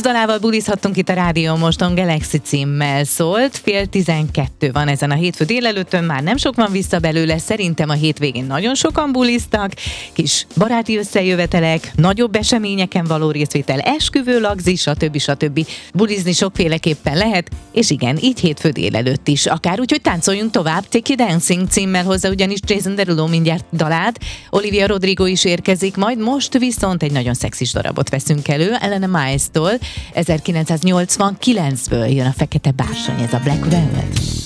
dalával bulizhattunk itt a Rádió Moston, Galaxy címmel szólt. 11:30 van ezen a hétfő délelőttön, már nem sok van vissza belőle, szerintem a hétvégén nagyon sokan buliztak, kis baráti összejövetelek, nagyobb eseményeken való részvétel, esküvő, lagzi, stb. Bulizni sokféleképpen lehet, és igen, így hétfő délelőtt is, akár úgy, hogy táncoljunk tovább. Take You Dancing címmel hozzá ugyanis Jason Derulo mindjárt dalát, Olivia Rodrigo is érkezik, majd most viszont egy nagyon szexis darabot veszünk elő, Elena Miles-tól, 1989-ből jön a Fekete Bársony, ez a Black Velvet.